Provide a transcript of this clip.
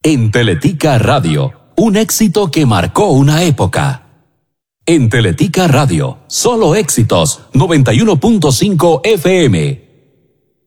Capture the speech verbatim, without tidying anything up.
En Teletica Radio, un éxito que marcó una época. En Teletica Radio, solo éxitos, noventa y uno punto cinco F M.